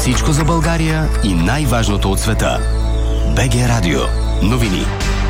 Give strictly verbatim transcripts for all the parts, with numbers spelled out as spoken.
Всичко за България и най-важното от света. БГ Радио. Новини.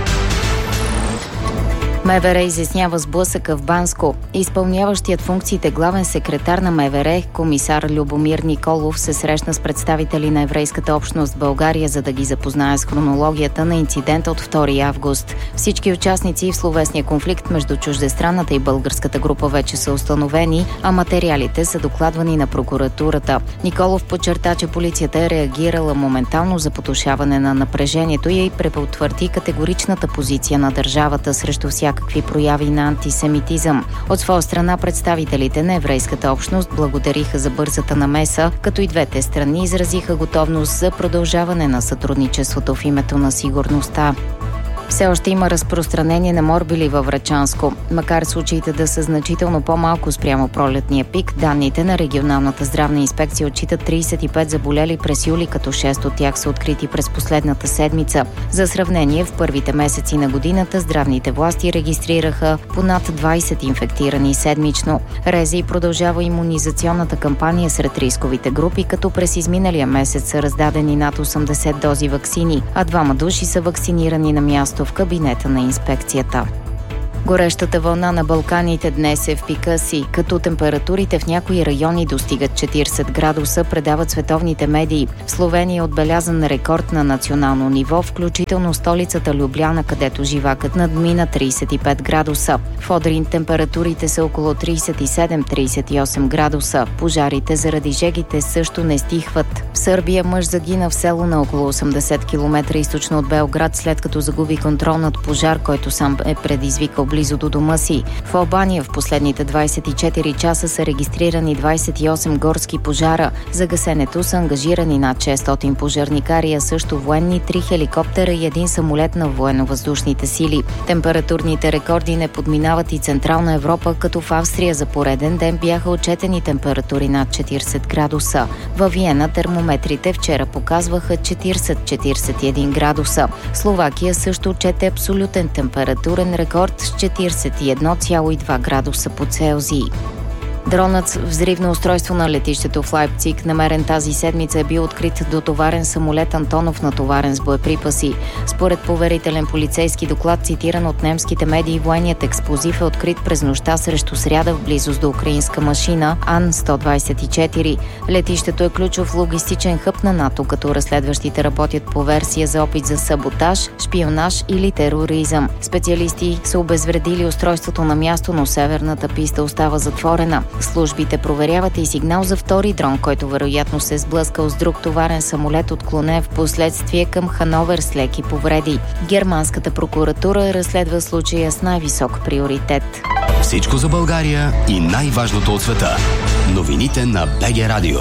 МВР изяснява сблъсъка в Банско. Изпълняващият функциите главен секретар на МВР, комисар Любомир Николов, се срещна с представители на еврейската общност в България, за да ги запознае с хронологията на инцидента от втори август. Всички участници в словесния конфликт между чуждестранната и българската група вече са установени, а материалите са докладвани на прокуратурата. Николов подчерта, че полицията е реагирала моментално за потушаване на напрежението и препотвърди категоричната позиция на държавата срещу всяка какви прояви на антисемитизъм. От своя страна представителите на еврейската общност благодариха за бързата намеса, като и двете страни изразиха готовност за продължаване на сътрудничеството в името на сигурността. Все още има разпространение на морбили във Врачанско. Макар случаите да са значително по-малко спрямо пролетния пик, данните на регионалната здравна инспекция отчитат тридесет и пет заболели през юли, като шест от тях са открити през последната седмица. За сравнение, в първите месеци на годината здравните власти регистрираха по над двадесет инфектирани седмично. РЗИ продължава имунизационната кампания сред рисковите групи, като през изминалия месец са раздадени над осемдесет дози ваксини, а двама души са вакцинирани на място в кабинета на инспекцията. Горещата вълна на Балканите днес е в пика си, като температурите в някои райони достигат четиридесет градуса, предават световните медии. В Словения е отбелязан рекорд на национално ниво, включително столицата Любляна, където живакът надмина тридесет и пет градуса. В Одрин температурите са около тридесет и седем до тридесет и осем градуса. Пожарите заради жегите също не стихват. В Сърбия мъж загина в село на около осемдесет километра източно от Белград, след като загуби контрол над пожар, който сам е предизвикал близо до дома си. В Албания в последните двадесет и четири часа са регистрирани двадесет и осем горски пожара. За гасенето са ангажирани над шестстотин пожарникари, а също военни, три хеликоптера и един самолет на военно-въздушните сили. Температурните рекорди не подминават и Централна Европа, като в Австрия за пореден ден бяха отчетени температури над четиридесет градуса. Във Виена термометрите вчера показваха четиридесет до четиридесет и един градуса. Словакия също отчете абсолютен температурен рекорд с четиридесет и едно цяло и два градуса по Целзий. Дронът с взривно устройство на летището в Лайпциг, намерен тази седмица, е бил открит дотоварен самолет Антонов, натоварен с боеприпаси. Според поверителен полицейски доклад, цитиран от немските медии, военният експлозив е открит през нощта срещу сряда в близост до украинска машина Ан сто двадесет и четири. Летището е ключов логистичен хъб на НАТО, като разследващите работят по версия за опит за саботаж, шпионаж или тероризъм. Специалисти са обезвредили устройството на място, но северната писта остава затворена. Службите проверяват и сигнал за втори дрон, който вероятно се е сблъскал с друг товарен самолет, отклонен в последствие към Хановер с леки повреди. Германската прокуратура разследва случая с най-висок приоритет. Всичко за България и най-важното от света. Новините на БГ Радио.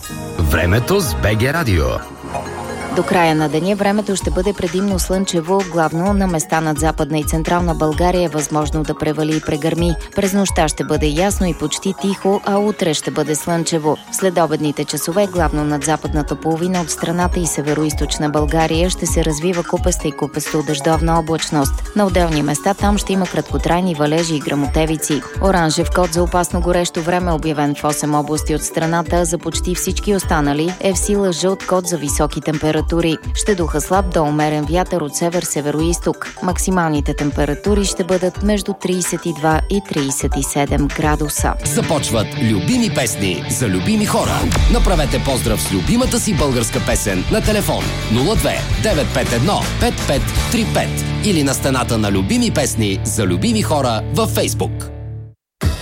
Времето с БГ Радио. До края на деня времето ще бъде предимно слънчево, главно на места над Западна и Централна България е възможно да превали и прегърми. През нощта ще бъде ясно и почти тихо, а утре ще бъде слънчево. В следобедните часове, главно над западната половина от страната и североизточна България, ще се развива купеста и купесто дъждовна облачност. На отделни места там ще има краткотрайни валежи и гръмотевици. Оранжев код за опасно горещо време, обявен в осем области от страната, за почти всички останали е в сила жълт код за високи температури. Ще духа слаб до умерен вятър от север-североизток. Максималните температури ще бъдат между тридесет и два и тридесет и седем градуса. Започват любими песни за любими хора. Направете поздрав с любимата си българска песен на телефон нула две девет пет едно пет пет три пет или на стената на любими песни за любими хора във Фейсбук.